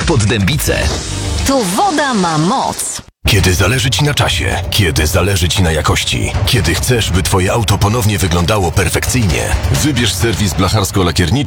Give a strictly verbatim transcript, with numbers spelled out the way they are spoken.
pod Dębicę. Tu woda ma moc. Kiedy zależy Ci na czasie, kiedy zależy Ci na jakości, kiedy chcesz, by Twoje auto ponownie wyglądało perfekcyjnie, wybierz serwis blacharsko-lakierniczy